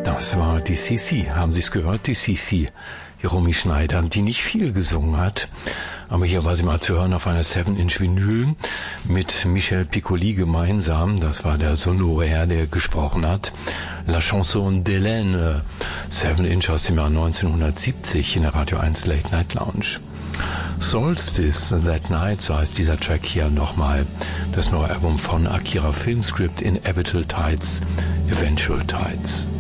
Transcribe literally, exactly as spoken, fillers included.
Das war die C C, haben Sie es gehört? Die C C, Romy Schneider, die nicht viel gesungen hat, aber hier war sie mal zu hören auf einer seven inch Vinyl mit Michel Piccoli gemeinsam. Das war der Sonoraire, der gesprochen hat. La Chanson d'Hélène, seven inch aus dem Jahr neunzehnhundertsiebzig in der Radio eins Late Night Lounge. Solstice That Night, so heißt dieser Track hier nochmal. Das neue Album von Akira Filmscript, Inevitable Tides, Eventual Tides.